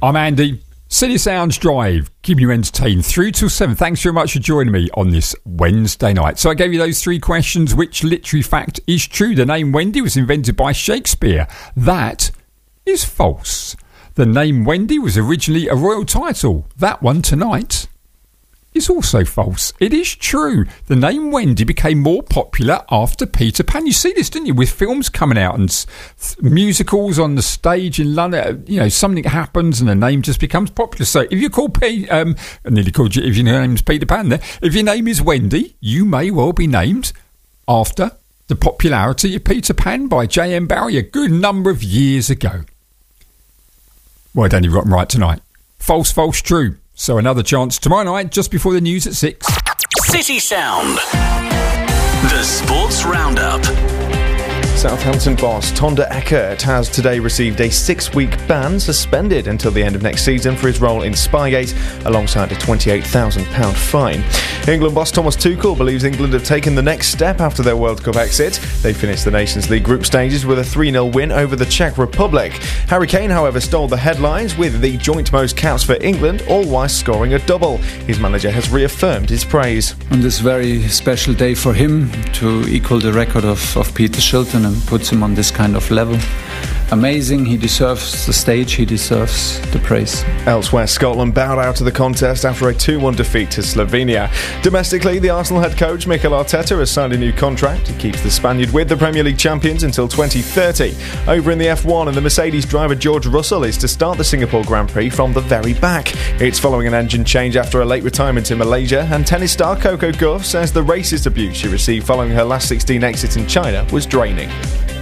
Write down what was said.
I'm Andy. City Sounds Drive, keeping you entertained through till 7. Thanks very much for joining me on this Wednesday night. So I gave you those 3 questions. Which literary fact is true? The name Wendy was invented by Shakespeare. That is false. The name Wendy was originally a royal title. That one tonight is also false. It is true. The name Wendy became more popular after Peter Pan. You see this, didn't you, with films coming out and musicals on the stage in London. You know, something happens and the name just becomes popular. So if you're called I nearly called you, if your name's Peter Pan there, if your name is Wendy, you may well be named after the popularity of Peter Pan by J.M. Barrie a good number of years ago. Well, Danny got them right tonight. False, false, true. So another chance tomorrow night, just before the news at 6. City Sound. The Sports Roundup. Southampton boss Tonda Eckert has today received a 6-week ban, suspended until the end of next season for his role in Spygate, alongside a £28,000 fine. England boss Thomas Tuchel believes England have taken the next step after their World Cup exit. They finished the Nations League group stages with a 3-0 win over the Czech Republic. Harry Kane, however, stole the headlines with the joint most caps for England, all whilst scoring a double. His manager has reaffirmed his praise. On this very special day for him to equal the record of Peter Shilton and puts him on this kind of level. Amazing, he deserves the stage, he deserves the praise. Elsewhere, Scotland bowed out of the contest after a 2-1 defeat to Slovenia. Domestically, the Arsenal head coach Mikel Arteta has signed a new contract. He keeps the Spaniard with the Premier League champions until 2030. Over in the F1, and the Mercedes driver George Russell is to start the Singapore Grand Prix from the very back. It's following an engine change after a late retirement in Malaysia, and tennis star Coco Gauff says the racist abuse she received following her last 16 exit in China was draining.